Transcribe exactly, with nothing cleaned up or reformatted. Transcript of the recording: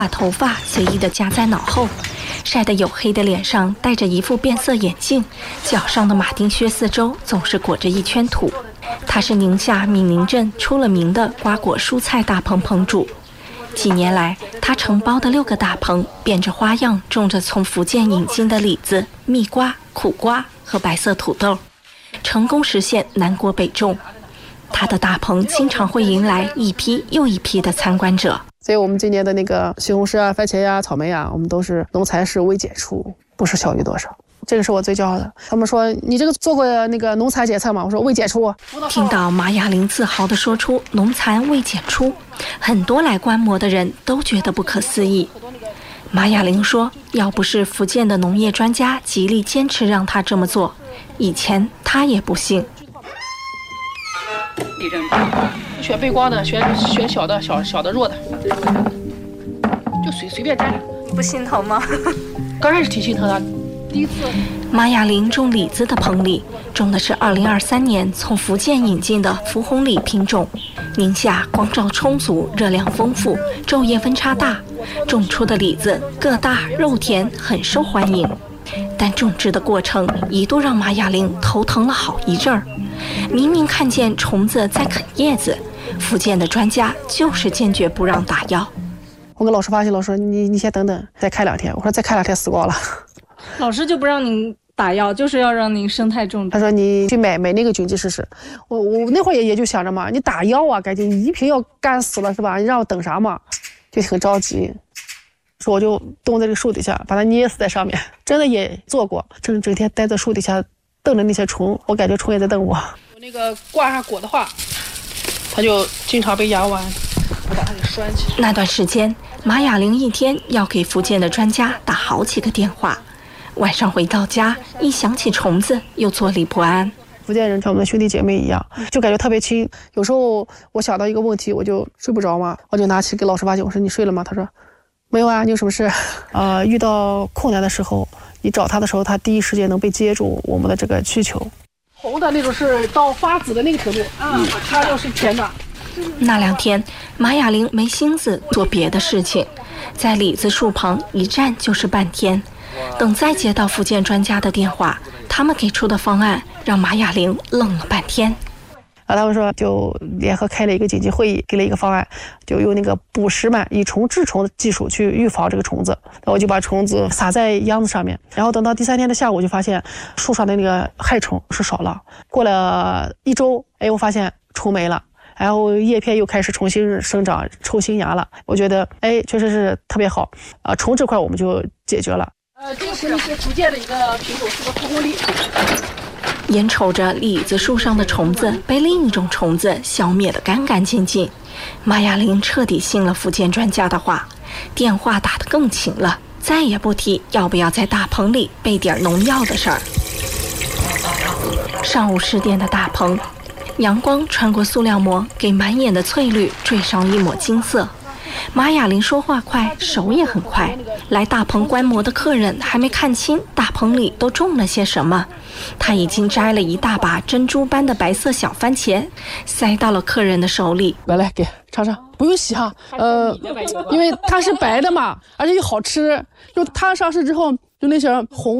把头发随意地夹在脑后，晒得黝黑的脸上戴着一副变色眼镜，脚上的马丁靴四周总是裹着一圈土。他是宁夏闽宁镇出了名的瓜果蔬菜大棚棚主。几年来，他承包的六个大棚变着花样种着从福建引进的李子、蜜瓜、苦瓜和白色土豆，成功实现南国北种。他的大棚经常会迎来一批又一批的参观者。 所以我们今年的那个西红柿啊、番茄呀、啊、草莓呀、啊，我们都是农残是未检出，不是小于多少。这个是我最骄傲的。他们说你这个做过那个农残检测吗？我说未检出。 听到马雅玲自豪地说出农残未检出，很多来观摩的人都觉得不可思议。马雅玲说，要不是福建的农业专家极力坚持让她这么做，以前她也不信。 选背光的，选选小的，小小的弱的，就随随便摘。 你不心疼吗？ 刚开始挺心疼的，第一次。 马雅玲种李子的棚里种的是二零二三年从福建引进的福红李品种。宁夏光照充足，热量丰富，昼夜温差大，种出的李子个大肉甜，很受欢迎。但种植的过程一度让马雅玲头疼了好一阵儿。明明看见虫子在啃叶子，福建的专家就是坚决不让打药。 我跟老师发现，老师说你你先等等，再开两天。我说再开两天死光了。 老师就不让您打药，就是要让您生态种植。 他说你去买买那个菌剂试试。我我那会儿也也就想着嘛，你打药啊，赶紧你一瓶药干死了是吧？你让我等啥嘛？就很着急。说我就冻在这个树底下，把它捏死在上面。真的也做过，整整天待在树底下。瞪着那些虫，我感觉虫也在瞪我。我那个挂上果的话，它就经常被压弯，我把它给拴起。 那段时间，马雅玲一天要给福建的专家打好几个电话，晚上回到家，一想起虫子，又坐立不安。 福建人像我们的兄弟姐妹一样，就感觉特别亲。有时候我想到一个问题，我就睡不着嘛，我就拿起给老师发信，我说你睡了吗？他说没有啊，你有什么事？呃，遇到困难的时候。你找他的时候，他第一时间能被接住我们的这个需求。红的那种是到发紫的那个程度，嗯，它就是甜的。 那两天，马雅玲没心思做别的事情，在李子树旁一站就是半天。等再接到福建专家的电话，他们给出的方案让马雅玲愣了半天。 然后他们说就联合开了一个紧急会议，给了一个方案，就用那个捕食螨以虫治虫的技术去预防这个虫子。我就把虫子撒在秧子上面，然后等到第三天的下午，就发现树上的那个害虫是少了。过了一周，哎，我发现虫没了，然后叶片又开始重新生长，抽新芽了。我觉得，哎，确实是特别好啊、呃！虫这块我们就解决了。呃，这个是是福建的一个品种，是个蒲公李。 眼瞅着李子树上的虫子被另一种虫子消灭得干干净净，马雅玲彻底信了福建专家的话，电话打得更勤了，再也不提要不要在大棚里备点农药的事儿。上午十点的大棚，阳光穿过塑料膜，给满眼的翠绿缀上一抹金色。马雅玲说话快，手也很快。来大棚观摩的客人还没看清大棚里都种了些什么，他已经摘了一大把珍珠般的白色小番茄，塞到了客人的手里。 来来，给尝尝，不用洗哈，呃，因为它是白的嘛，而且又好吃，就它上市之后，就那些红。